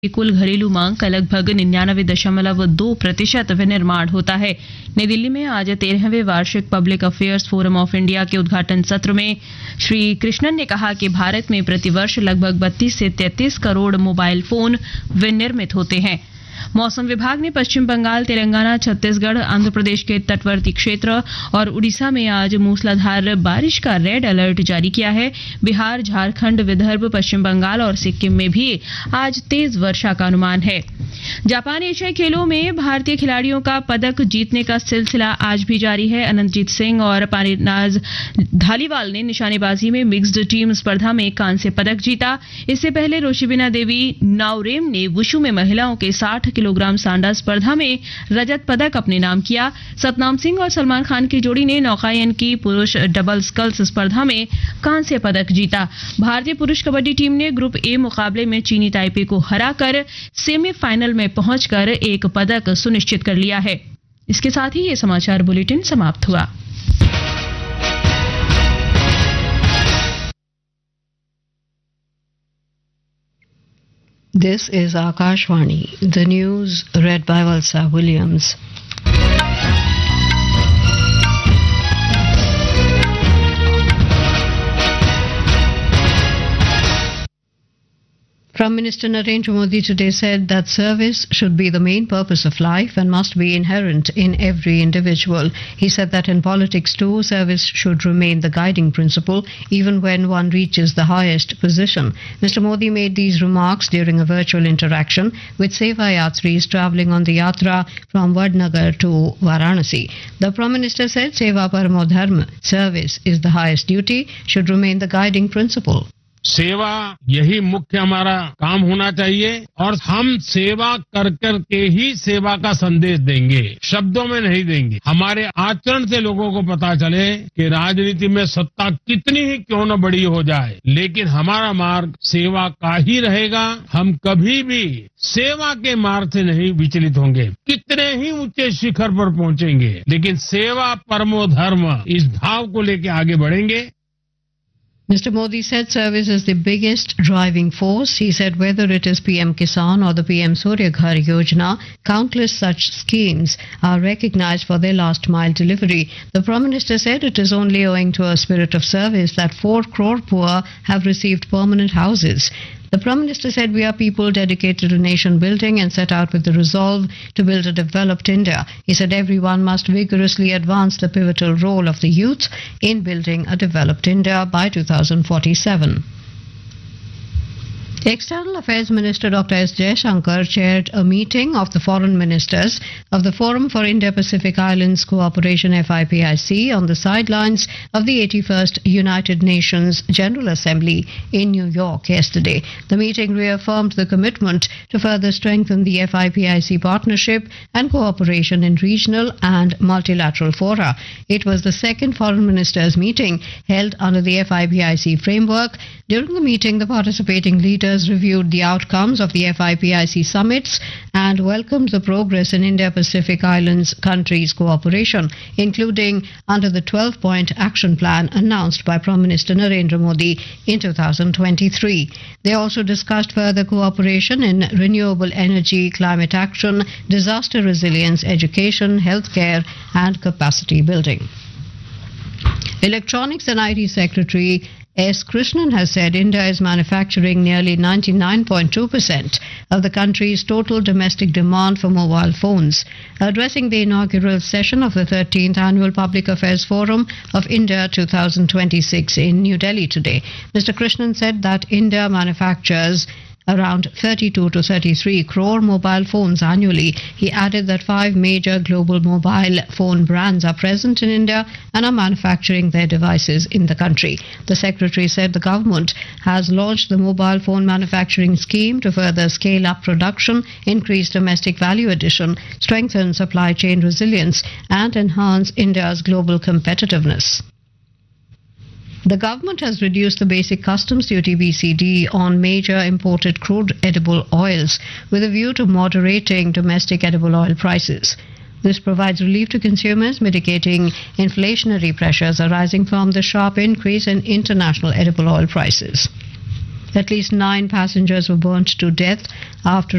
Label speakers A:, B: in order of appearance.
A: की कुल घरेलू मांग का लगभग 99.2% विनिर्माण होता है। नई दिल्ली में आज 13वें वार्षिक public affairs forum of India के उद्घाटन सत्र में श्री कृष्णन ने कहा कि भारत में प्रतिवर्ष लगभग 32 से 33 करोड़ मोबाइल फोन विनिर्मित होते हैं। मौसम विभाग ने पश्चिम बंगाल, तेलंगाना, छत्तीसगढ़, आंध्र प्रदेश के तटवर्ती क्षेत्र और उड़ीसा में आज मूसलाधार बारिश का रेड अलर्ट जारी किया है। बिहार, झारखंड, विदर्भ, पश्चिम बंगाल और सिक्किम में भी आज तेज वर्षा का अनुमान है। जापान एशियाई खेलों में भारतीय खिलाड़ियों का पदक जीतने का सिलसिला आज भी जारी है। अनंतजीत सिंह और पानीनाज धालीवाल ने निशानेबाजी में मिक्स्ड टीम स्पर्धा में कांस्य पदक जीता। इससे पहले रोशिबिना देवी नाओरेम ने वुशु में महिलाओं के 60 किलोग्राम सांडा स्पर्धा में रजत पदक अपने नाम किया। सतनाम सिंह और सलमान खान की जोड़ी ने नौकायन की पुरुष डबल स्कल्स स्पर्धा में कांस्य पदक जीता। भारतीय पुरुष कबड्डी टीम ने ग्रुप ए मुकाबले में चीनी ताइपे को हराकर सेमीफाइनल में पहुंचकर एक पदक सुनिश्चित कर लिया है। इसके साथ ही ये समाचार बुलेटिन समाप्त हुआ।
B: This is Akashvani, the news read by Valsa Williams. Prime Minister Narendra Modi today said that service should be the main purpose of life and must be inherent in every individual. He said that in politics too, service should remain the guiding principle even when one reaches the highest position. Mr. Modi made these remarks during a virtual interaction with Seva Yatris travelling on the Yatra from Vadnagar to Varanasi. The Prime Minister said Seva Paramo Dharma, service is the highest duty, should remain the guiding principle.
C: सेवा यही मुख्य हमारा काम होना चाहिए और हम सेवा कर कर के ही सेवा का संदेश देंगे, शब्दों में नहीं देंगे। हमारे आचरण से लोगों को पता चले कि राजनीति में सत्ता कितनी ही क्यों न बड़ी हो जाए, लेकिन हमारा मार्ग सेवा का ही रहेगा। हम कभी भी सेवा के मार्ग से नहीं विचलित होंगे। कितने ही ऊंचे शिखर पर पहुंचेंगे, लेकिन सेवा परमो धर्म इस भाव को लेकर आगे बढ़ेंगे।
B: Mr. Modi said service is the biggest driving force. He said whether it is PM Kisan or the PM Surya Ghar Yojana, countless such schemes are recognized for their last mile delivery. The Prime Minister said it is only owing to a spirit of service that 4 crore poor have received permanent houses. The Prime Minister said we are people dedicated to nation building and set out with the resolve to build a developed India. He said everyone must vigorously advance the pivotal role of the youth in building a developed India by 2047. External Affairs Minister Dr. S. Jaishankar chaired a meeting of the foreign ministers of the Forum for Indo-Pacific Islands Cooperation FIPIC on the sidelines of the 81st United Nations General Assembly in New York yesterday. The meeting reaffirmed the commitment to further strengthen the FIPIC partnership and cooperation in regional and multilateral fora. It was the second foreign ministers meeting held under the FIPIC framework. During the meeting, the participating leaders reviewed the outcomes of the FIPIC summits and welcomed the progress in Indo-Pacific Islands countries' cooperation, including under the 12-point action plan announced by Prime Minister Narendra Modi in 2023. They also discussed further cooperation in renewable energy, climate action, disaster resilience, education, healthcare, and capacity building. Electronics and IT Secretary S. Krishnan has said India is manufacturing nearly 99.2% of the country's total domestic demand for mobile phones. Addressing the inaugural session of the 13th Annual Public Affairs Forum of India 2026 in New Delhi today, Mr. Krishnan said that India manufactures around 32 to 33 crore mobile phones annually. He added that 5 major global mobile phone brands are present in India and are manufacturing their devices in the country. The secretary said the government has launched the mobile phone manufacturing scheme to further scale up production, increase domestic value addition, strengthen supply chain resilience, and enhance India's global competitiveness. The government has reduced the basic customs duty BCD on major imported crude edible oils with a view to moderating domestic edible oil prices. This provides relief to consumers, mitigating inflationary pressures arising from the sharp increase in international edible oil prices. At least 9 passengers were burnt to death after